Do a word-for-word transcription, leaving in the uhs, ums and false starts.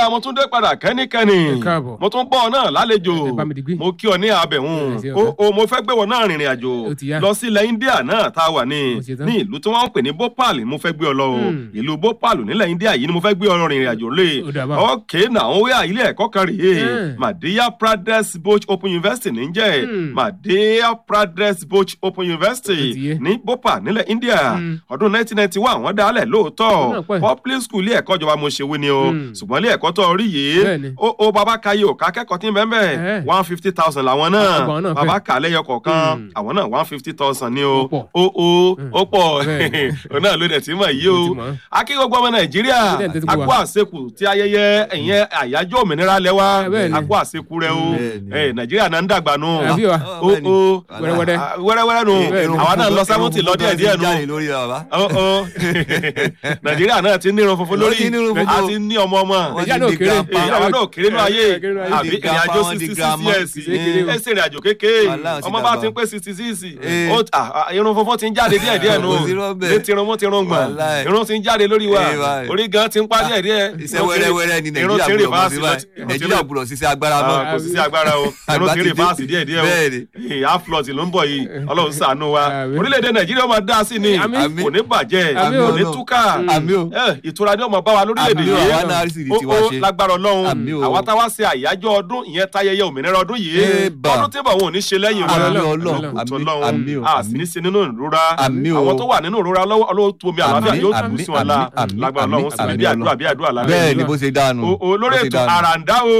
nàìjíríà mo tún dé padà kẹ́nikẹ́ni mo tún bọ̀ náà lálejò mo kí ọ ní abẹ̀hún o mo fẹ́ gbé wọn náà rìnrìn àjò lọ sí ilẹ̀ India náà tá a wà ní ní ìlú tí wọ́n ń pè ní Bhopal mo fẹ́ gbé ọ lọ o ìlú Bhopal nílẹ̀ India yìí ni mo fẹ́ gbé ọ rìnrìn àjò lé ok náà ó wíyà ilé ẹ̀kọ́ kan rèé Madhya Pradesh Boch Open University ní jẹ́ Madhya Pradesh Boch Open University ní Bhopal nílẹ̀ India ọdún nineteen ninety one wọ́n dálẹ̀ lóòótọ́ public school ilé ẹ̀kọ́ ìjọba mo ṣe wí ni o ṣùgbọ́n ilé ẹ̀kọ́ tó rí yìí ó ó bàbá kayé ò ká kẹ́kọ̀ọ́ tí ń bẹ́ẹ̀ bẹ́ẹ̀ one fifty thousand làwọn náà bàbá kà lẹ́yọ kọ̀ọ̀kan àwọn náà one fifty thousand ni o ó ó ó pọ̀ ọ náà ló dẹ̀ tí mọ̀ yìí o akí gbogbo ọmọ Nàìjíríà akó àṣekù tí ayẹyẹ ẹ̀yẹn àyájọ́ òmìnira lẹ́wà akó àṣekù rẹ o Nàìjíríà náà ń dàgbà nù ó ó wẹ́rẹ́wẹ́rẹ́ nù àwa náà lọ sáwọ́ntì lọ díẹ̀ díẹ̀ nù Nàìjíríà náà ti ní irun funfun lórí àti ní ọmọ ọmọ àwọn náà kéré ní ayé àbí ìrìnàjò sixty six years ẹ ṣe ìrìnàjò kékeré ọmọ bá ti ń pé sixty six irun funfun ti ń jáde díẹ̀ díẹ̀ nù létí irun mú ti rún gbọ̀n irun ti ń jáde lórí wa orí gan ti ń pa díẹ̀ díẹ̀ iṣẹ́ wẹ́rẹ́wẹ́rẹ́ ni Nàìjíríà gbọ́dọ̀ sí báyìí Nàìjíríà gbọ́dọ̀ sí agbára mọ́ kò sí agbára o irun ti rí fáàsì díẹ̀ díẹ̀ o half flood ló ń bọ̀ yìí Ọlọ́run ṣàánú wa orílẹ̀-èdè Nàìjíríà máa dá sí ni kò ní bàjẹ́ kò ní túkà ìtura ni ó máa bá wa lórílẹ̀-èdè yìí ó lágbára Ọlọ́run àwa táwa ṣe àyájọ́ ọdún ìyẹn táyẹyẹ òmìnira ọdún yìí ọdún tí bọ̀ wọn ò ní ṣe lẹ́yìn Ọlọ́run a sì ní ṣe nínú ìrora àwọn tó wà nínú ìrora Ọlọ́run tó omi àlàáfíà yóò tù sí wọn la lágbára Ọlọ́run sì bí àdúrà bí àdúrà lálẹ́ bẹ́ẹ̀ ni bó ṣe dánu lórí ètò àràǹdá o